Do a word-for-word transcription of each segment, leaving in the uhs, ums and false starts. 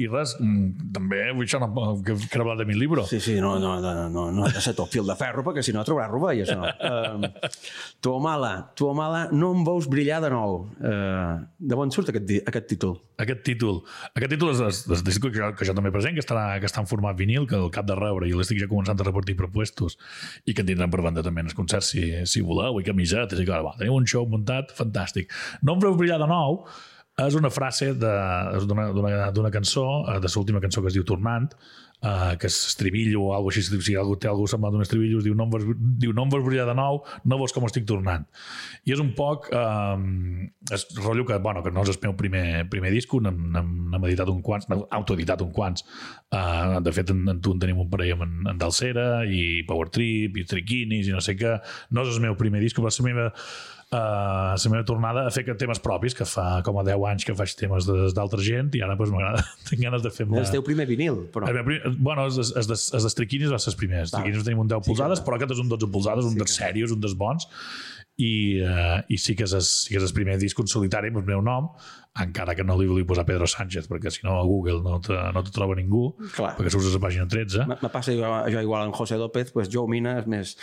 i res, també vull això, que he hablat de mi llibre. Sí, sí, no, no, no, no, no ha de ser tot fil de ferro, perquè si no trobaràs rovelles, no. Uh, Tuamala, Tuamala, no em veus brillar de nou. Uh, de on surt aquest, aquest títol? Aquest títol. Aquest títol és el disc que jo, que jo també present, que està, que està en format vinil, que el cap de rebre, i l'estic ja començant a repartir propuestos, i que en tindran per banda també en els concerts, si, si voleu, i camisetes, i que va, teniu un show muntat, fantàstic. No em veu brillar de nou és una frase d'una cançó, de l'última cançó que es diu Tornant, Uh, que és estribillo o alguna cosa així, si algú té algú semblant d'un estribillo, diu no, em vas, diu no em vas brillar de nou, no veus com estic tornant. I és un poc uh, és rotllo que, bueno, que no és el meu primer, primer disc, n'hem editat un quants, n'hem autoeditat un quants. Uh, de fet, en, en tu en tenim un parell amb en, en Dalsera i Power Trip i Triquinis i no sé què. No és el meu primer disc, però és la meva Uh, la meva tornada a fer temes propis, que fa com a deu anys que faig temes d'altra gent i ara pues, m'agrada, tinc ganes de fer... És el teu primer vinil, però... El primer, bueno, els de Triquinis va ser els primers. Els Triquinis tenim un deu polzades, sí, però aquest és un dotze polzades, un sí, dels sèrios, un dels bons, i, uh, i sí que és, sí que és el primer disc en solitari amb el meu nom, encara que no li vull posar Pedro Sánchez, perquè si no a Google no te, no te troba ningú. Clar. Perquè surts a la pàgina tretze. Me passa jo, jo igual amb José López, pues Joe Mina és més...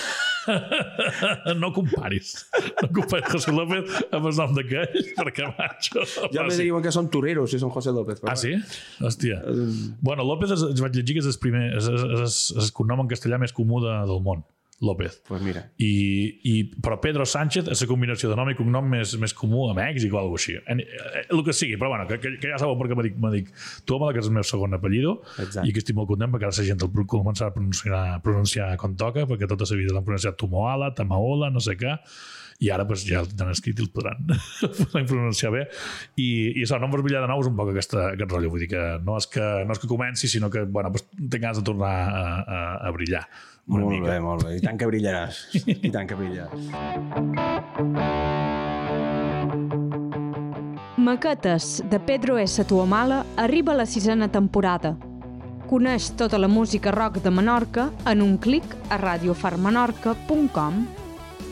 No comparis no comparis José López amb el nom d'aquell, perquè macho ja me diuen que són toreros si són José López, ah sí? Hòstia bueno, López es, es vaig llegir que és el primer és, és, és, és el cognom en castellà més comú de, del món, López. Pues mira. I, i, però Pedro Sánchez és la combinació de nom i cognom més, més comú a Mèxic o alguna cosa així. El que sigui, però bueno, que, que, que ja sabeu perquè m'ha dit Tuamala, que és el meu segon apellido. Exacte. I que estic molt content perquè ara la gent el començarà a pronunciar, a pronunciar com toca, perquè tota la vida l'han pronunciat Tumoala, Tamaola, no sé què, i ara pues, ja l'han escrit i el podran, podran pronunciar bé. I, i això, no em vas brillar de nou és un poc aquesta, aquest rotllo, vull dir que no és que, no és que comenci, sinó que bueno, pues, tinc ganes de tornar a, a, a brillar. Molt mica. Bé, molt bé. I tant que brillaràs. I tant que brillaràs. Maquetes de Pedro S. Tuamala arriba a la sisena temporada. Coneix tota la música rock de Menorca en un clic a radio far menorca punt com.